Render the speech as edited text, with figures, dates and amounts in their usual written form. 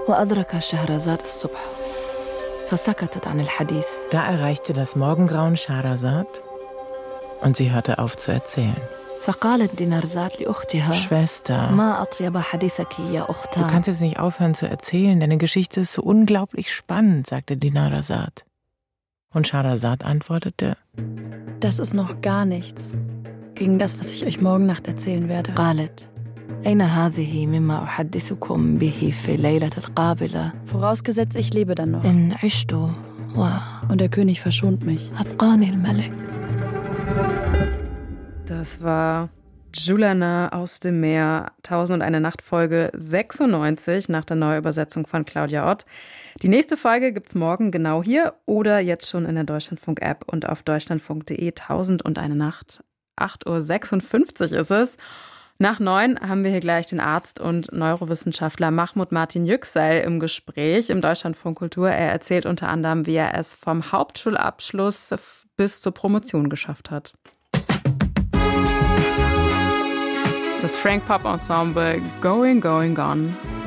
وأدرك شهرزاد الصبح فسكتت عن الحديث. Da erreichte das Morgengrauen Schahrazad und sie hörte auf zu erzählen. فقالت دينارزاد لأختها Schwester, ما أطيب حديثك يا du أختان. kannst jetzt nicht aufhören zu erzählen, deine Geschichte ist so unglaublich spannend, sagte Dinarzad. Und Schahrazad antwortete: Das ist noch gar nichts gegen das, was ich euch morgen Nacht erzählen werde. قالت أين هذه مما أحدثكم به في ليلة القابلة Vorausgesetzt, ich lebe dann noch. إن عشت Und der König verschont mich. وأبقاني الملك. Das war Julana aus dem Meer, 1001 Nacht, Folge 96 nach der Neuübersetzung von Claudia Ott. Die nächste Folge gibt's morgen genau hier oder jetzt schon in der Deutschlandfunk-App und auf deutschlandfunk.de. 1001 Nacht, 8.56 Uhr ist es. Nach 9 haben wir hier gleich den Arzt und Neurowissenschaftler Mahmoud Martin Yüksel im Gespräch im Deutschlandfunk Kultur. Er erzählt unter anderem, wie er es vom Hauptschulabschluss bis zur Promotion geschafft hat. Das Frank Pop Ensemble Going, Going, Gone